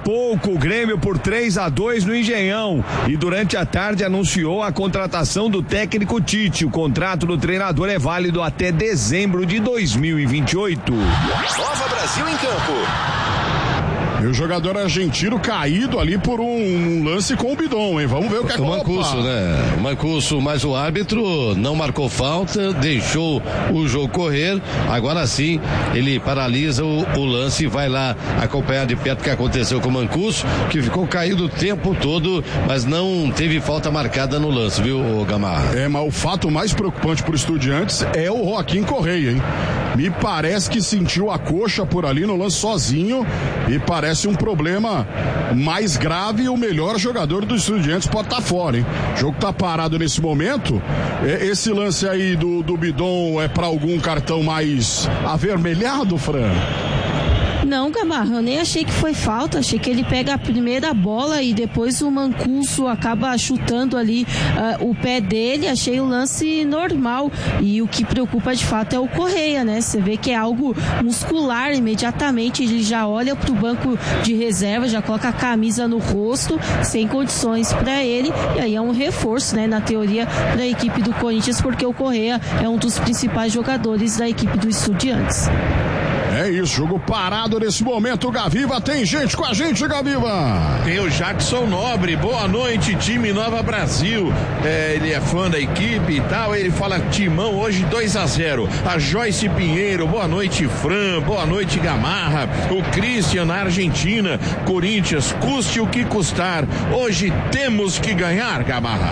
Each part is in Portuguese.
pouco o Grêmio por 3-2 no Engenhão e durante a tarde anunciou a contratação do técnico Tite. O contrato do treinador é válido até dezembro de 2028. Nova Brasil em campo. E o jogador argentino caído ali por um lance com o Bidon, hein? Vamos ver o que é que o Mancuso, né? O Mancuso, mas o árbitro não marcou falta, deixou o jogo correr. Agora sim, ele paralisa o lance e vai lá acompanhar de perto o que aconteceu com o Mancuso, que ficou caído o tempo todo, mas não teve falta marcada no lance, viu, Gamarra? Mas o fato mais preocupante pro Estudiantes é o Joaquim Correia, hein? Me parece que sentiu a coxa por ali no lance sozinho e parece um problema mais grave e o melhor jogador do Estudiantes pode estar fora, hein? O jogo tá parado nesse momento. Esse lance aí do Bidon é para algum cartão mais avermelhado, Fran? Não, Gamarra, eu nem achei que foi falta, achei que ele pega a primeira bola e depois o Mancuso acaba chutando ali o pé dele, achei o lance normal e o que preocupa de fato é o Correia, né? Você vê que é algo muscular, imediatamente ele já olha pro banco de reserva, já coloca a camisa no rosto, sem condições para ele, e aí é um reforço, né, na teoria, para a equipe do Corinthians, porque o Correia é um dos principais jogadores da equipe do Estudiantes. É isso, jogo parado nesse momento, Gaviva, tem gente com a gente, Gaviva. Tem o Jackson Nobre, boa noite, time Nova Brasil, ele é fã da equipe e tal, ele fala timão hoje 2-0, a Joyce Pinheiro, boa noite Fran, boa noite Gamarra, o Christian na Argentina, Corinthians, custe o que custar, hoje temos que ganhar, Gamarra.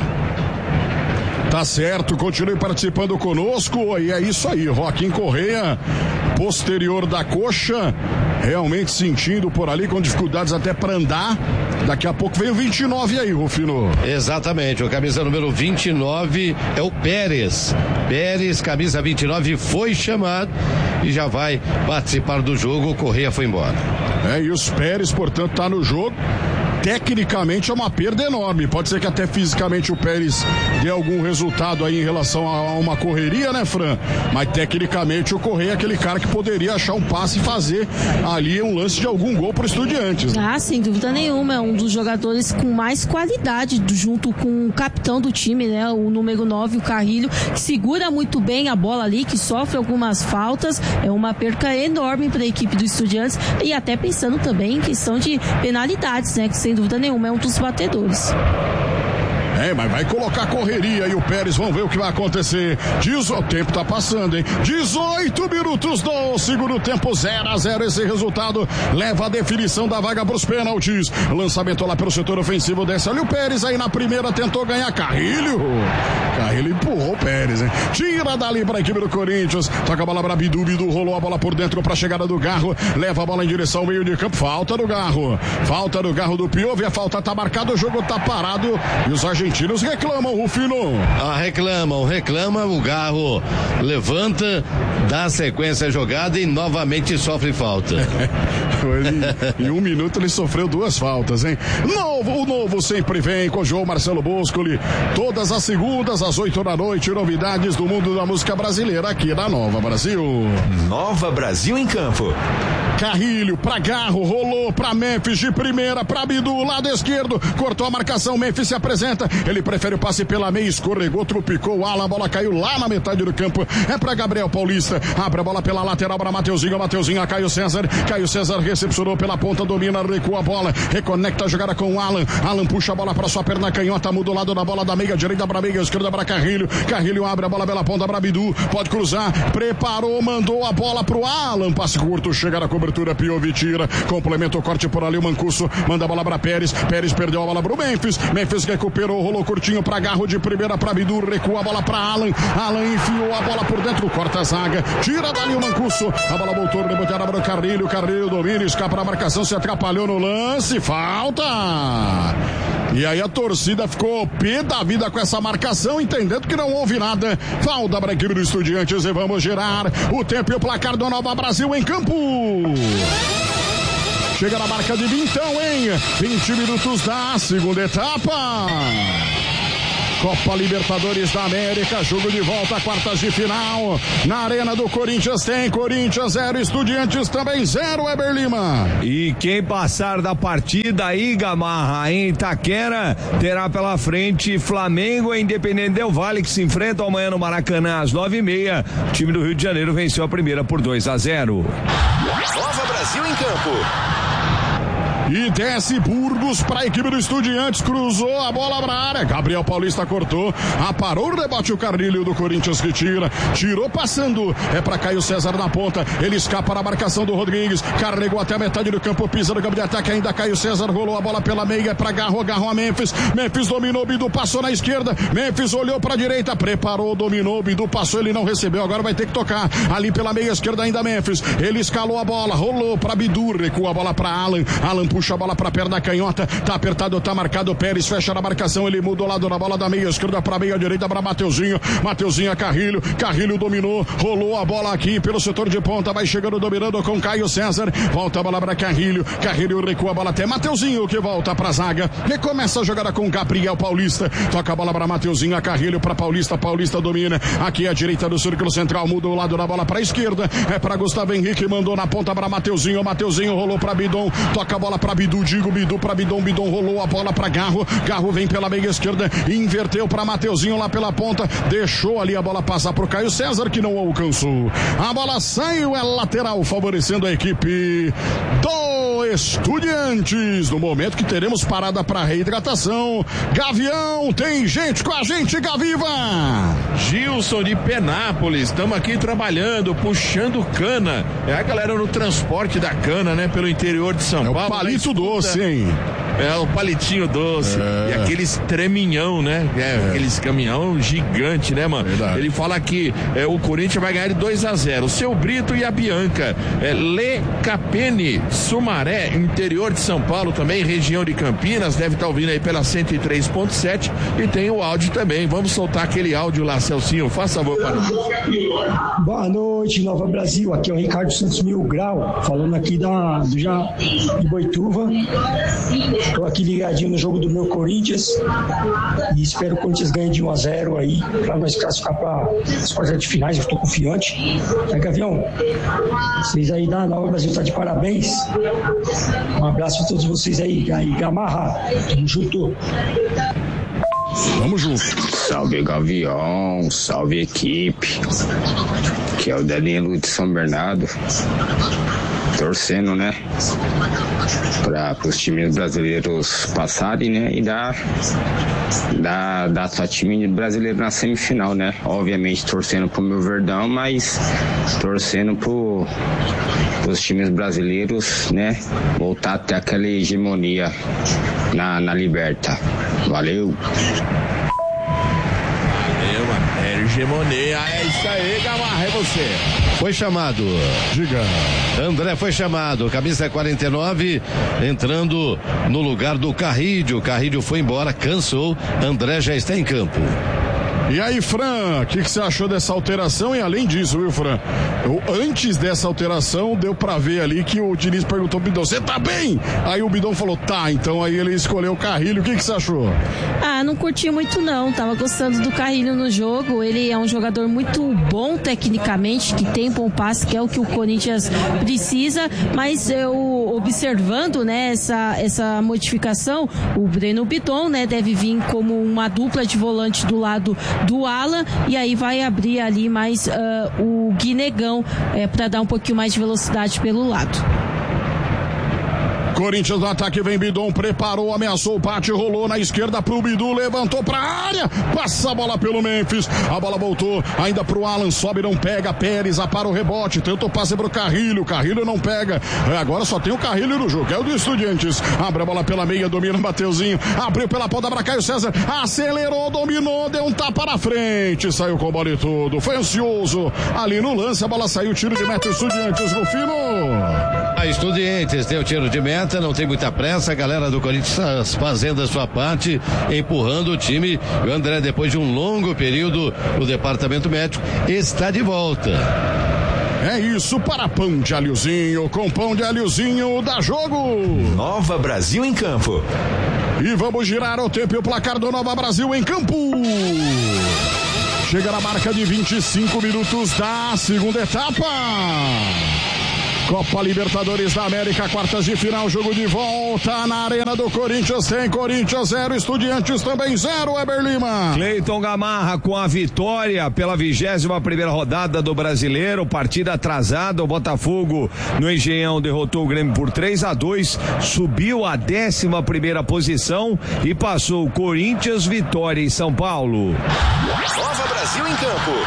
Tá certo, continue participando conosco, e é isso aí, Joaquim Correia, posterior da coxa, realmente sentindo por ali, com dificuldades até para andar. Daqui a pouco vem o 29 aí, Rufino. Exatamente, o camisa número 29 é o Pérez, camisa 29, foi chamado e já vai participar do jogo. O Correia foi embora. E os Pérez, portanto, tá no jogo. Tecnicamente é uma perda enorme, pode ser que até fisicamente o Pérez dê algum resultado aí em relação a uma correria, né, Fran? Mas tecnicamente o Correia é aquele cara que poderia achar um passe e fazer ali um lance de algum gol pro Estudiantes. Sem dúvida nenhuma, é um dos jogadores com mais qualidade, junto com o capitão do time, né, o número 9, o Carrilho, que segura muito bem a bola ali, que sofre algumas faltas, é uma perca enorme para a equipe do Estudiantes, e até pensando também em questão de penalidades, né, que sem dúvida nenhuma é um dos batedores. Mas vai colocar correria e o Pérez, vamos ver o que vai acontecer. O tempo tá passando, hein? 18 minutos do segundo tempo, 0-0. Esse resultado leva a definição da vaga pros pênaltis. Lançamento lá pelo setor ofensivo, desce ali o Pérez, aí na primeira tentou ganhar Carrilho empurrou o Pérez, hein? Tira dali pra equipe do Corinthians, toca a bola pra Bidu, rolou a bola por dentro pra chegada do Garro, leva a bola em direção ao meio de campo, falta do Garro do Piove, a falta tá marcada, o jogo tá parado e os argentinos reclamam, Rufino. Reclamam, o Garro levanta, dá sequência à jogada e novamente sofre falta. Em 1 minuto ele sofreu 2 faltas, hein? O novo sempre vem com o João Marcelo Boscoli, todas as segundas às 8 da noite, novidades do mundo da música brasileira aqui na Nova Brasil. Nova Brasil em campo. Carrilho pra Garro, rolou pra Memphis de primeira, pra Bidu, lado esquerdo, cortou a marcação, Memphis se apresenta, ele prefere o passe pela meia, escorregou, tropicou o Alan, a bola caiu lá na metade do campo, é pra Gabriel Paulista, abre a bola pela lateral pra Mateuzinho a Caio César recepcionou pela ponta, domina, recua a bola, reconecta a jogada com o Alan puxa a bola pra sua perna canhota, muda o lado da bola da meia direita pra meia esquerda pra Carrilho abre a bola pela ponta pra Bidu, pode cruzar, preparou, mandou a bola pro Alan, passe curto, chega na cobertura, Piove tira, complementa o corte por ali, o Mancuso manda a bola pra Pérez perdeu a bola pro Memphis recuperou, rolou curtinho pra Garro de primeira pra Bidu, recua a bola pra Alan enfiou a bola por dentro, corta a zaga, tira dali o Mancuso, a bola voltou, reboteada para o Carrilho domina, escapa a marcação, se atrapalhou no lance, falta! E aí a torcida ficou pé da vida com essa marcação, entendendo que não houve nada. Falta para a equipe do Estudiantes e vamos girar o tempo e o placar do Nova Brasil em campo. Chega na marca de 20, hein? 20 minutos da segunda etapa. Copa Libertadores da América, jogo de volta, quartas de final, na Arena do Corinthians tem Corinthians 0, Estudiantes também 0, Weber Lima. E quem passar da partida aí, Gamarra, em Itaquera, terá pela frente Flamengo e Independente Del Valle, que se enfrentam amanhã no Maracanã às 9h30. O time do Rio de Janeiro venceu a primeira por 2-0. Nova Brasil em campo. E desce Burgos para a equipe do Estudiantes, cruzou a bola para a área, Gabriel Paulista cortou, aparou o rebote, o Carrilho do Corinthians que tirou passando, é para Caio César na ponta, ele escapa na marcação do Rodrigues, carregou até a metade do campo, pisa no campo de ataque, ainda Caio César, rolou a bola pela meia, é para Garro a Memphis dominou, Bidu passou na esquerda, Memphis olhou para a direita, preparou, dominou, Bidu passou, ele não recebeu, agora vai ter que tocar, ali pela meia esquerda ainda Memphis, ele escalou a bola, rolou para Bidu, recua a bola para Alan puxa a bola pra perna canhota, tá apertado, tá marcado, Pérez fecha na marcação, ele muda o lado da bola da meia esquerda pra meia direita pra Mateuzinho a Carrilho dominou, rolou a bola aqui pelo setor de ponta, vai chegando dominando com Caio César, volta a bola pra Carrilho recua a bola até Mateuzinho que volta pra zaga, recomeça a jogada com Gabriel Paulista, toca a bola pra Mateuzinho, a Carrilho pra Paulista domina, aqui à direita do círculo central, muda o lado da bola pra esquerda, é pra Gustavo Henrique, mandou na ponta pra Mateuzinho rolou pra Bidon, toca a bola pra Bidu pra Bidon rolou a bola pra Garro vem pela meia esquerda, inverteu pra Mateuzinho lá pela ponta, deixou ali a bola passar pro Caio César que não alcançou, a bola saiu, é lateral, favorecendo a equipe do Estudiantes, no momento que teremos parada pra reidratação. Gavião, tem gente com a gente, Gaviva! Gilson de Penápolis, estamos aqui trabalhando, puxando cana, é a galera no transporte da cana, né, pelo interior de São Paulo. O palito doce, hein? É, o palitinho doce. E aqueles treminhão, né? Aqueles caminhão gigante, né, mano? Verdade. Ele fala que o Corinthians vai ganhar de 2-0. O Seu Brito e a Bianca. Le Capene, Sumaré, interior de São Paulo também, região de Campinas, deve estar ouvindo aí pela 103.7 e tem o áudio também. Vamos soltar aquele áudio lá, Celcinho. Faça favor para nós. Boa noite, Nova Brasil. Aqui é o Ricardo Santos Mil Grau, falando aqui de Boituva. Estou aqui ligadinho no jogo do meu Corinthians e espero que o Corinthians ganhe de 1-0 aí para nós classificar para as quartas de finais. Eu estou confiante. Gavião, vocês aí da Nova Brasil estão de parabéns. Um abraço para todos vocês aí, Gamarra. Tamo junto. Vamos junto. Salve Gavião, salve equipe. Que é o Danilo de São Bernardo. Torcendo, né? Para os times brasileiros passarem, né? E dar sua time brasileiro na semifinal, né? Obviamente torcendo pro meu Verdão, mas torcendo os times brasileiros, né? Voltar até aquela hegemonia na Liberta. Valeu! Hegemonia, é isso aí, Gamarra, é você. Foi chamado. Diga. André foi chamado, camisa 49, entrando no lugar do Carrilho. Carrilho foi embora, cansou. André já está em campo. E aí, Fran, o que você achou dessa alteração? E além disso, viu, Fran? Antes dessa alteração, deu pra ver ali que o Diniz perguntou pro Bidon, você tá bem? Aí o Bidon falou, tá, então aí ele escolheu o Carrilho. O que você achou? Não curti muito não, tava gostando do Carrilho no jogo, ele é um jogador muito bom tecnicamente, que tem bom passe, que é o que o Corinthians precisa, mas eu observando, né, essa modificação, o Breno Bidon, né, deve vir como uma dupla de volante do lado do Alan, e aí vai abrir ali mais o Guinegão para dar um pouquinho mais de velocidade pelo lado. Corinthians no ataque, vem Bidon, preparou, ameaçou o bate, rolou na esquerda pro Bidu, levantou pra área, passa a bola pelo Memphis, a bola voltou ainda pro Alan, sobe, não pega, Pérez apara o rebote, tenta o passe pro Carrilho não pega, agora só tem o Carrilho no jogo, é o do Estudiantes, abre a bola pela meia, domina o Mateuzinho, abriu pela ponta pra Caio César, acelerou, dominou, deu um tapa na frente, saiu com a bola e tudo, foi ansioso, ali no lance, a bola saiu, tiro de meta, Estudiantes, Rufino. A Estudiantes tem o tiro de meta, não tem muita pressa, a galera do Corinthians fazendo a sua parte, empurrando o time. O André, depois de um longo período no departamento médico, está de volta. É isso, para Pão de Alhozinho. Com Pão de Alhozinho dá jogo. Nova Brasil em campo. E vamos girar o tempo e o placar do Nova Brasil em campo. Chega na marca de 25 minutos da segunda etapa. Copa Libertadores da América, quartas de final, jogo de volta na Arena do Corinthians. Tem Corinthians 0, Estudiantes também 0, Weber Lima. Cleiton Gamarra com a vitória pela 21ª rodada do Brasileiro, partida atrasada. O Botafogo no Engenhão derrotou o Grêmio por 3-2, subiu à 11ª posição e passou Corinthians, Vitória e São Paulo. Nova Brasil em campo.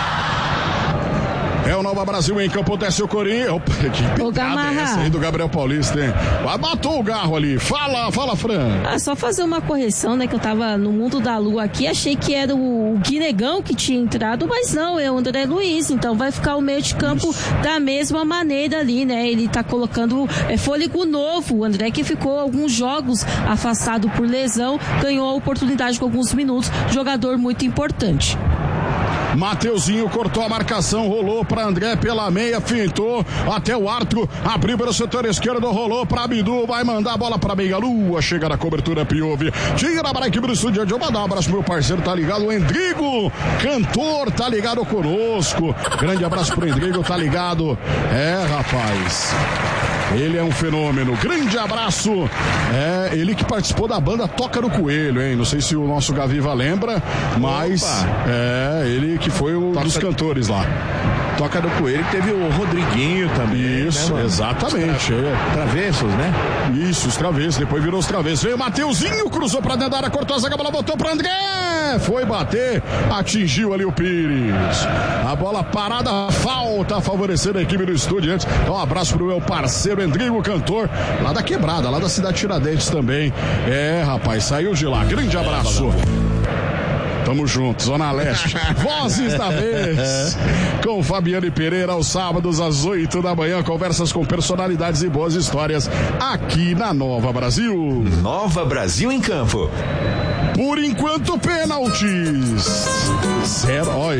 É o Nova Brasil em campo, desce o Corinthians. Opa, que picada é essa aí do Gabriel Paulista, hein? Matou o garro ali. Fala, Fran. Só fazer uma correção, né? Que eu tava no mundo da lua aqui, achei que era o Guinegão que tinha entrado, mas não, é o André Luiz. Então vai ficar o meio de campo da mesma maneira ali, né? Ele tá colocando fôlego novo. O André, que ficou alguns jogos afastado por lesão, ganhou a oportunidade com alguns minutos. Jogador muito importante. Mateuzinho cortou a marcação, rolou para André pela meia, fintou até o Arthur, abriu pelo setor esquerdo, rolou para Abdu, vai mandar a bola para meia lua, chega na cobertura Piove, tira para a equipe do Estúdio, eu vou dar um abraço pro meu parceiro, tá ligado, o Endrigo, cantor, tá ligado conosco, grande abraço pro Endrigo, tá ligado, rapaz, ele é um fenômeno, grande abraço, ele que participou da banda Toca no Coelho, hein, não sei se o nosso Gaviva lembra, mas ele que foi um dos cantores lá. Toca do Coelho, teve o Rodriguinho também. Isso, né, exatamente. Travessos, né? Isso, os travessos, depois virou os travessos. Veio o Mateuzinho, cruzou pra dentro da área, cortou a zaga, a bola voltou pra André. Foi bater, atingiu ali o Pires. A bola parada, falta, favorecendo a equipe do Estudiantes. Então, um abraço pro meu parceiro Endrigo, cantor, lá da Quebrada, lá da cidade Tiradentes também. Rapaz, saiu de lá. Grande abraço. Tamo junto, Zona Leste. Vozes da vez. Com Fabiane Pereira, aos sábados, às 8 da manhã. Conversas com personalidades e boas histórias aqui na Nova Brasil. Nova Brasil em campo. Por enquanto, pênaltis. 0. Olha.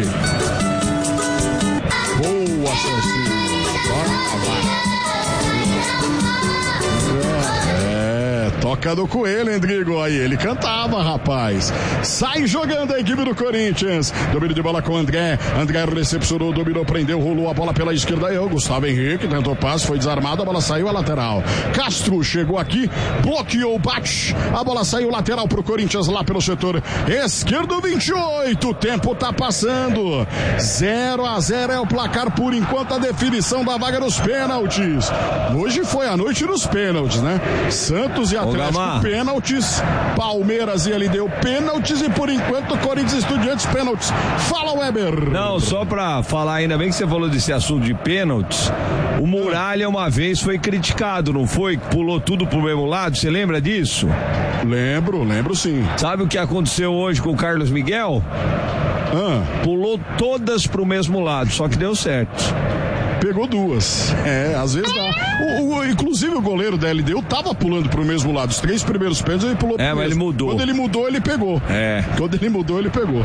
Boa, Celcinho. Toca do Coelho, Endrigo. Aí ele cantava, rapaz. Sai jogando a equipe do Corinthians. Domínio de bola com o André. André recepcionou, dominou, prendeu, rolou a bola pela esquerda. O Gustavo Henrique tentou passe, foi desarmado. A bola saiu a lateral. Castro chegou aqui, bloqueou o bate. A bola saiu lateral pro Corinthians lá pelo setor esquerdo. 28. O tempo tá passando. 0-0 é o placar por enquanto. A definição da vaga nos pênaltis. Hoje foi a noite dos pênaltis, né? Santos e Atlético pênaltis, Palmeiras e ele deu pênaltis e por enquanto Corinthians e Estudiantes pênaltis. Fala, Weber. Não, só pra falar, ainda bem que você falou desse assunto de pênaltis, o Muralha uma vez foi criticado, não foi? Pulou tudo pro mesmo lado, você lembra disso? Lembro sim. Sabe o que aconteceu hoje com o Carlos Miguel? Pulou todas pro mesmo lado, só que deu certo. Pegou duas. Às vezes dá. Inclusive o goleiro da LDU tava pulando pro mesmo lado. Os 3 primeiros pênaltis ele pulou pro mesmo. Mas ele mudou. Quando ele mudou, ele pegou. Quando ele mudou, ele pegou.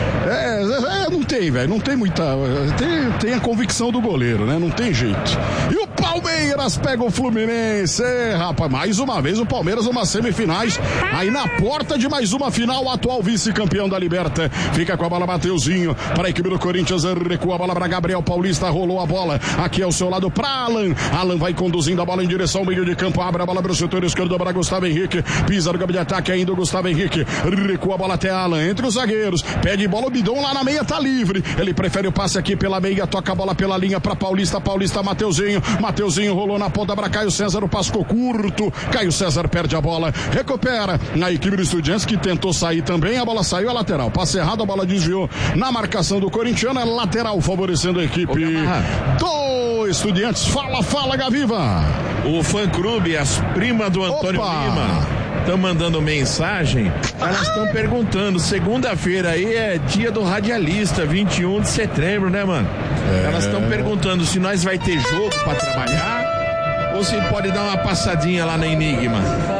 Não tem, velho. Não tem muita. Tem a convicção do goleiro, né? Não tem jeito. E o Palmeiras pega o Fluminense. Rapaz, mais uma vez o Palmeiras umas semifinais. Aí na porta de mais uma final, o atual vice-campeão da Liberta. Fica com a bola Mateuzinho para a equipe do Corinthians. Recua a bola para Gabriel Paulista. Rolou a bola. Aqui ao seu lado para Alan. Alan vai conduzindo a bola em direção ao meio de campo. Abre a bola para o setor esquerdo para Gustavo Henrique. Pisa no campo de ataque ainda o Gustavo Henrique. Recua a bola até Alan. Entre os zagueiros. Pede bola, o Bidon lá na meia tá livre. Ele prefere o passe aqui pela meia. Toca a bola pela linha para Paulista. Paulista, Mateuzinho. Mateuzinho rolou na ponta para Caio César. O passe ficou curto. Caio César perde a bola. Recupera na equipe do Estudiantes que tentou sair também. A bola saiu a lateral. Passe errado, a bola desviou na marcação do corintiano. É lateral favorecendo a equipe do Estudiantes. Fala, Gaviva. O fã-clube, as primas do Antônio Lima, estão mandando mensagem. Elas estão perguntando, segunda-feira aí é dia do radialista, 21 de setembro, né, mano? Elas estão perguntando se nós vai ter jogo pra trabalhar ou se pode dar uma passadinha lá na Enigma.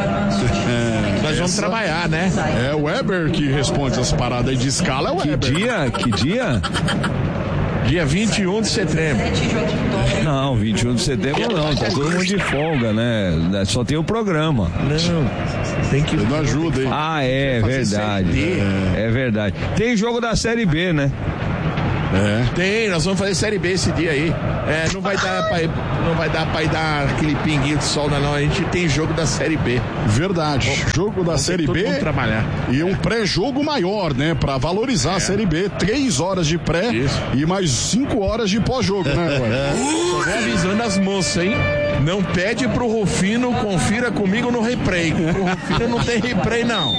Nós vamos trabalhar, né? É o Weber que responde essas paradas aí de escala, é o Weber. Que dia? Dia 21 de setembro. Não, 21 de setembro não, tá todo mundo de folga, né? Só tem o programa. Não, tem que... Não ajuda, hein? Ah, é verdade. É verdade. Tem jogo da Série B, né? Tem, nós vamos fazer Série B esse dia aí. Não vai dar pra ir dar aquele pinguinho de sol, não. A gente tem jogo da Série B. Verdade. Jogo da Série B. Trabalhar. E um pré-jogo maior, né? Pra valorizar a Série B. 3 horas de pré. Isso. E mais 5 horas de pós-jogo, né? Tô avisando as moças, hein? Não pede pro Rufino, confira comigo no replay. O Rufino não tem replay, não.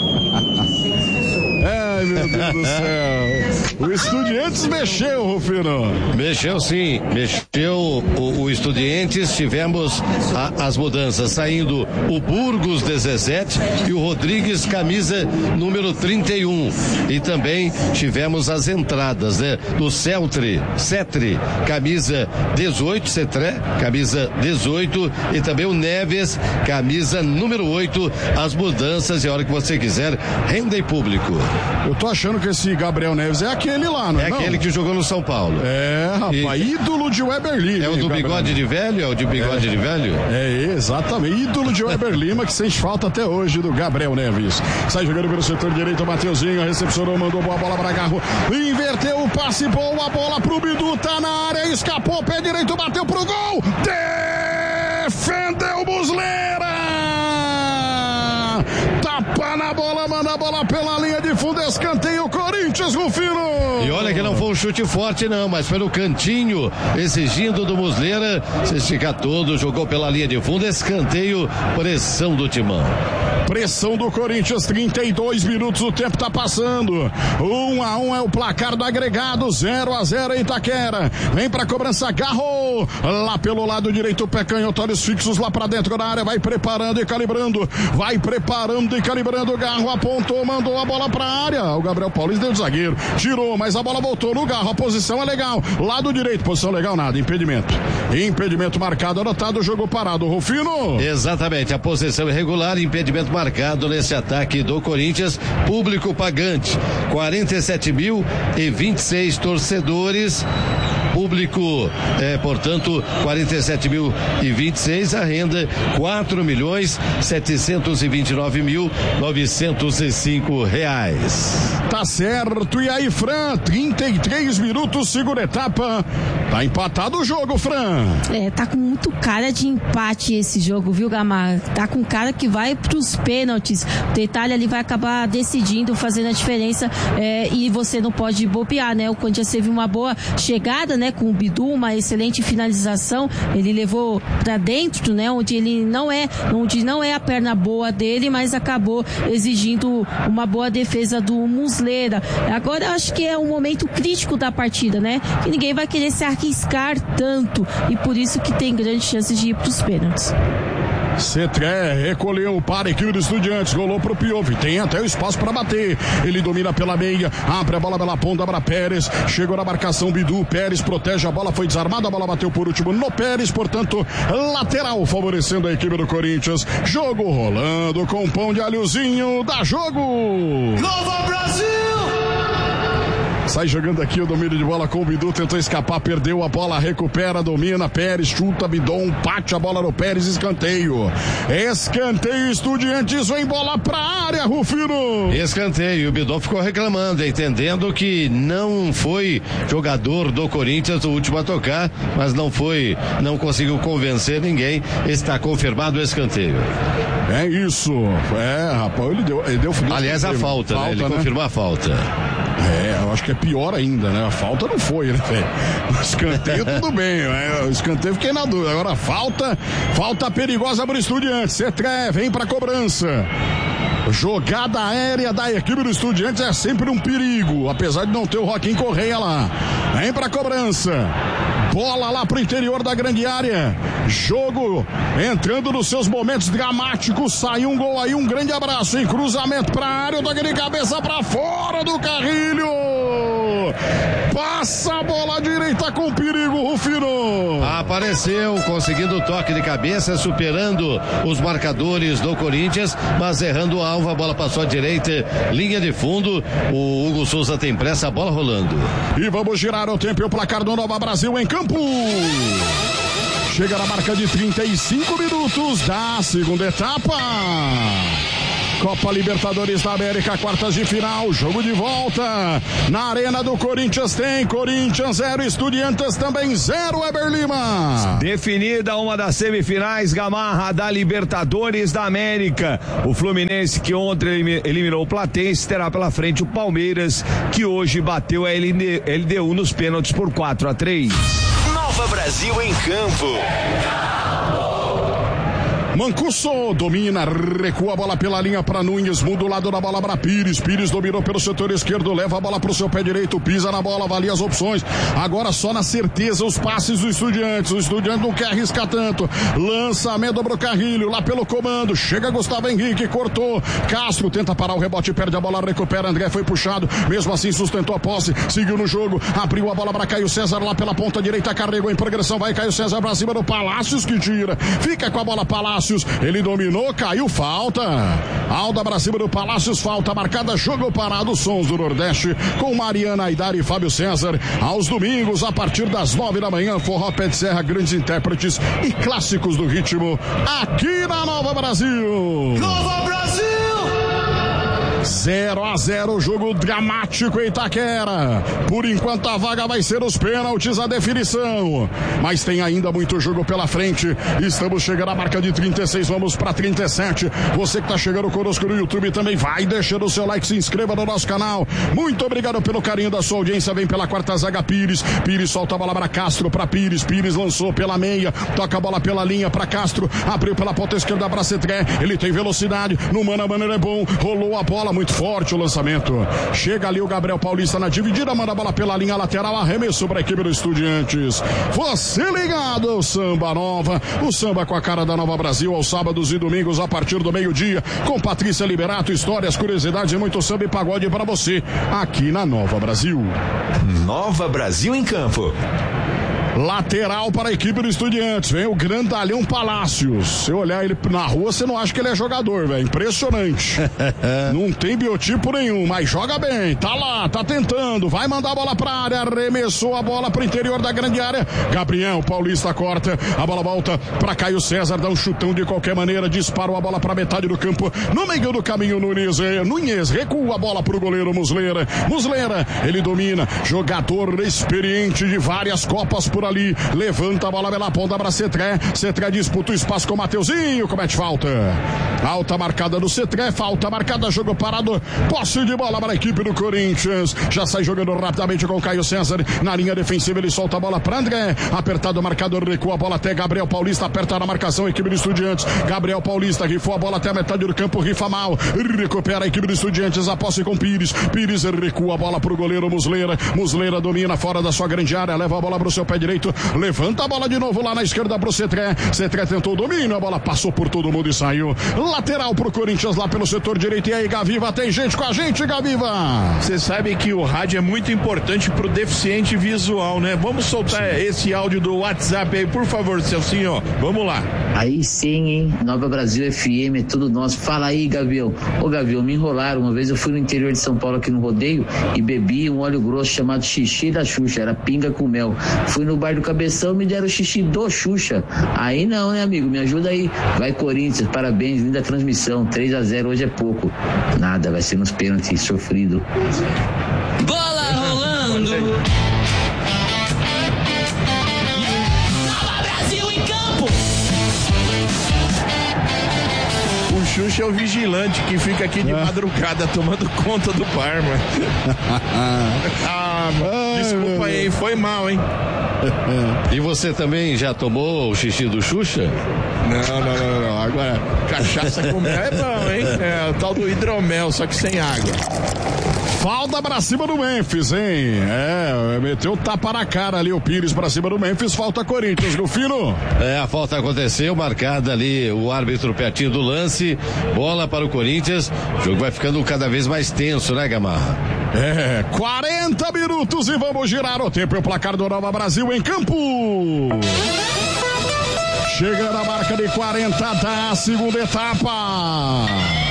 Ai, meu Deus do céu. O Estudiantes mexeu, Rufino. Mexeu sim, mexeu o Estudiantes. Tivemos as mudanças, saindo o Burgos 17 e o Rodrigues, camisa número 31. E também tivemos as entradas, né? Do Cetri, camisa 18, Cetré, camisa 18, e também o Neves, camisa número 8. As mudanças, e a hora que você quiser, renda em público. Eu tô achando que esse Gabriel Neves é aquele lá, não é? É aquele que jogou no São Paulo. É, rapaz, ídolo de Weber Lima. É o do bigode de velho? É o de bigode de velho? É, exatamente. Ídolo de Weber Lima, que sente falta até hoje do Gabriel Neves. Sai jogando pelo setor direito, o Mateuzinho recepcionou, mandou boa bola pra Garro. Inverteu o passe, boa bola pro Bidu, tá na área, escapou, pé direito, bateu pro gol. Defendeu Muslera. Tapa na bola, manda a bola pela linha de fundo, escanteio Corinthians, Rufino. E olha que não foi um chute forte não, mas foi no cantinho, exigindo do Muslera, se esticar todo, jogou pela linha de fundo, escanteio, pressão do Timão. Pressão do Corinthians, 32 minutos, o tempo tá passando. 1-1 é o placar do agregado, 0-0 em Itaquera. Vem pra cobrança, Garro. Lá pelo lado direito, o pé canhoto, olhos fixos lá pra dentro da área, vai preparando e calibrando. Garro apontou, mandou a bola pra área. O Gabriel Paulista deu de zagueiro, tirou, mas a bola voltou no Garro, a posição é legal. Lado direito, posição legal, nada, impedimento marcado, anotado, jogo parado, Rufino. Exatamente, a posição irregular, impedimento marcado nesse ataque do Corinthians. Público pagante, 47.026 torcedores. Público, portanto, 47.026, a renda 4.729.905 reais. Tá certo, e aí, Fran, 33 minutos, segunda etapa, tá empatado o jogo, Fran. Tá com muito cara de empate esse jogo, viu, Gamarra? Tá com cara que vai pros pênaltis, o detalhe ali vai acabar decidindo, fazendo a diferença, e você não pode bobear, né? O Corinthians teve uma boa chegada, né, com o Bidu, uma excelente finalização, ele levou pra dentro, né, onde não é a perna boa dele, mas acabou exigindo uma boa defesa do Muslera. Agora eu acho que é um momento crítico da partida, né, que ninguém vai querer se arriscar tanto, e por isso que tem grandes chances de ir pros pênaltis. Cetré recolheu para a equipe do Estudiantes, rolou pro Piove, tem até o espaço para bater, ele domina pela meia, abre a bola pela ponta para Pérez, chegou na marcação Bidu, Pérez protege a bola, foi desarmada, a bola bateu por último no Pérez, portanto lateral favorecendo a equipe do Corinthians. Jogo rolando com pão de alhozinho, dá jogo. Nova Brasil! Sai jogando aqui o domínio de bola com o Bidu, tentou escapar, perdeu a bola, recupera, domina, Pérez, chuta, Bidon, bate a bola no Pérez, escanteio, Estudiantes, vem bola pra área, Rufino. Escanteio, o Bidon ficou reclamando, entendendo que não foi jogador do Corinthians o último a tocar, mas não conseguiu convencer ninguém, está confirmado o escanteio. É isso, rapaz, ele deu aliás, a falta, né? Ele confirmou a falta. Eu acho que é pior ainda, né? A falta não foi, né, velho? O escanteio tudo bem, né? O escanteio fiquei na dúvida. Agora falta perigosa para o Estudiantes. Cetré, vem para cobrança. Jogada aérea da equipe do Estudiantes é sempre um perigo, apesar de não ter o Joaquim Correia lá. Vem pra cobrança. Bola lá pro interior da grande área. Jogo entrando nos seus momentos dramáticos. Saiu um gol aí, um grande abraço, hein? Cruzamento pra área, toque de cabeça pra fora do Carrilho. Passa a bola direita com perigo, Rufino. Apareceu, conseguindo o toque de cabeça, superando os marcadores do Corinthians, mas errando o alvo, a bola passou à direita, linha de fundo. O Hugo Souza tem pressa, a bola rolando. E vamos girar o tempo e o placar do Nova Brasil em campo. Chega na marca de 35 minutos da segunda etapa. Copa Libertadores da América, quartas de final, jogo de volta. Na Arena do Corinthians tem Corinthians 0, Estudiantes também 0, Eber Lima. Definida uma das semifinais, Gamarra, da Libertadores da América. O Fluminense, que ontem eliminou o Platense, terá pela frente o Palmeiras, que hoje bateu a LDU nos pênaltis por 4-3. Nova Brasil em campo. Mancuso domina, recua a bola pela linha para Nunes, muda o lado da bola para Pires. Pires dominou pelo setor esquerdo, leva a bola para o seu pé direito, pisa na bola, avalia as opções. Agora só na certeza os passes do Estudiantes. O Estudiantes não quer arriscar tanto. Lançamento pro Carrilho, lá pelo comando. Chega Gustavo Henrique, cortou. Castro tenta parar o rebote, perde a bola, recupera. André foi puxado, mesmo assim sustentou a posse, seguiu no jogo, abriu a bola para Caio César lá pela ponta direita, carregou em progressão, vai Caio César pra cima do Palácios que tira. Fica com a bola Palácios. Ele dominou, caiu, falta. Alda pra cima do Palácios, falta marcada, jogo parado. Sons do Nordeste com Mariana Aidar e Fábio César. Aos domingos, a partir das 9 da manhã, Forró Pé de Serra, grandes intérpretes e clássicos do ritmo aqui na Nova Brasil. Nova Brasil! 0-0, jogo dramático em Itaquera. Por enquanto a vaga vai ser os pênaltis, a definição. Mas tem ainda muito jogo pela frente. Estamos chegando à marca de 36, vamos para 37. Você que está chegando conosco no YouTube também vai deixando o seu like, se inscreva no nosso canal. Muito obrigado pelo carinho da sua audiência. Vem pela quarta zaga Pires. Pires solta a bola para Castro, para Pires. Pires lançou pela meia, toca a bola pela linha para Castro. Abriu pela ponta esquerda para Cetré. Ele tem velocidade, no mano a mano ele é bom. Rolou a bola, muito forte o lançamento. Chega ali o Gabriel Paulista na dividida, manda a bola pela linha lateral, arremesso para a equipe do Estudiantes. Você ligado ao Samba Nova, o samba com a cara da Nova Brasil, aos sábados e domingos a partir do meio-dia, com Patrícia Liberato, histórias, curiosidades e muito samba e pagode para você, aqui na Nova Brasil. Nova Brasil em campo. Lateral para a equipe do Estudiantes. Vem o grandalhão Palácios. Se olhar ele na rua, você não acha que ele é jogador, velho. Impressionante. Não tem biotipo nenhum, mas joga bem. Tá lá, tá tentando. Vai mandar a bola pra área. Arremessou a bola pro interior da grande área. Gabriel Paulista corta. A bola volta pra Caio César. Dá um chutão de qualquer maneira. Dispara a bola pra metade do campo. No meio do caminho, Nunes recua a bola pro goleiro Muslera. Muslera, ele domina. Jogador experiente de várias Copas por ali, levanta a bola pela ponta para Cetré. Cetré disputa o espaço com o Mateuzinho, comete falta. Alta marcada do Cetré, falta marcada, jogo parado, posse de bola para a equipe do Corinthians. Já sai jogando rapidamente com o Caio César na linha defensiva, ele solta a bola para André, apertado, marcador, recua a bola até Gabriel Paulista, aperta na marcação a equipe do Estudiantes. Gabriel Paulista rifou a bola até a metade do campo, rifa mal, recupera a equipe do Estudiantes, a posse com Pires. Pires recua a bola pro goleiro Muslera. Muslera domina fora da sua grande área, leva a bola pro seu pé direito, levanta a bola de novo lá na esquerda pro Cetré. Cetré tentou o domínio, a bola passou por todo mundo e saiu. Lateral pro Corinthians lá pelo setor direito. E aí, Gaviva, tem gente com a gente, Gaviva? Você sabe que o rádio é muito importante pro deficiente visual, né? Vamos soltar esse áudio do WhatsApp aí, por favor, Celcinho. Vamos lá. Aí sim, hein? Nova Brasil FM, é tudo nosso. Fala aí, Gavião. Ô, Gavião, me enrolaram. Uma vez eu fui no interior de São Paulo aqui no rodeio e bebi um óleo grosso chamado xixi da Xuxa. Era pinga com mel. Fui no bar do Cabeção, me deram o xixi do Xuxa. Aí não, né, amigo? Me ajuda aí. Vai, Corinthians, parabéns, linda transmissão. 3-0 hoje é pouco. Nada, vai ser nos pênaltis, sofrido. Bola rolando. Nova Brasil em campo. O Xuxa é o vigilante que fica aqui de madrugada tomando conta do Parma. Desculpa aí, foi mal, hein? E você também já tomou o xixi do Xuxa? Não. Agora, cachaça com mel é bom, hein? É o tal do hidromel, só que sem água. Falta pra cima do Memphis, hein? Meteu tapa na cara ali o Pires pra cima do Memphis. Falta Corinthians, Rufino. A falta aconteceu, marcada ali o árbitro pertinho do lance. Bola para o Corinthians. O jogo vai ficando cada vez mais tenso, né, Gamarra? 40 minutos e vamos girar o tempo e o placar do Nova Brasil em campo. Chegando a marca de 40 da segunda etapa.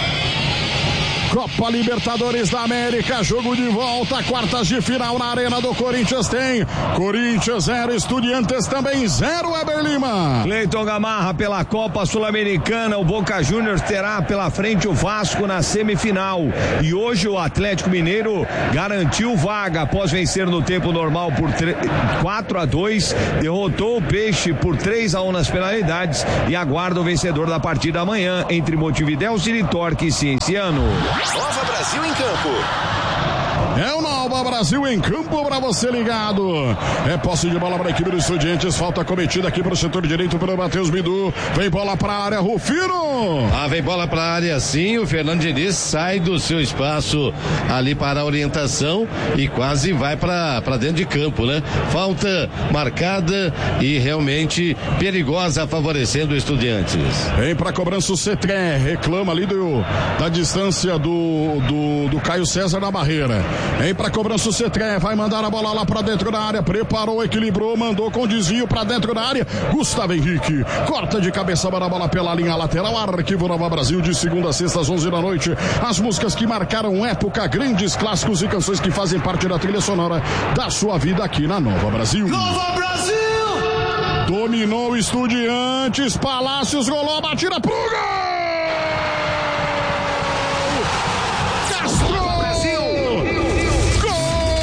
Copa Libertadores da América, jogo de volta, quartas de final na Arena do Corinthians tem Corinthians 0, Estudiantes também 0, Weber Lima. Cleiton Gamarra pela Copa Sul-Americana, o Boca Juniors terá pela frente o Vasco na semifinal. E hoje o Atlético Mineiro garantiu vaga após vencer no tempo normal por 4-2, derrotou o Peixe por 3-1 nas penalidades e aguarda o vencedor da partida amanhã entre Montevidéu, City Torque e Cienciano. Nova Brasil em campo. É o Nova Brasil em campo para você ligado. É posse de bola para a equipe dos Estudiantes. Falta cometida aqui para o setor direito pelo Matheus Bidu. Vem bola para a área, Rufino. Vem bola para a área sim. O Fernando Diniz sai do seu espaço ali para a orientação e quase vai para dentro de campo, né? Falta marcada e realmente perigosa, favorecendo o Estudiantes. Vem para a cobrança o Cetré. Reclama ali da distância do Caio César na barreira. Vem pra cobrança o Cetré, vai mandar a bola lá pra dentro da área, preparou, equilibrou, mandou com desvio pra dentro da área, Gustavo Henrique, corta de cabeça para a bola pela linha lateral, Arquivo Nova Brasil de segunda a sexta às 11 da noite, as músicas que marcaram época, grandes clássicos e canções que fazem parte da trilha sonora da sua vida aqui na Nova Brasil. Nova Brasil! Dominou o Estudiantes, Palácios rolou a batida pro gol!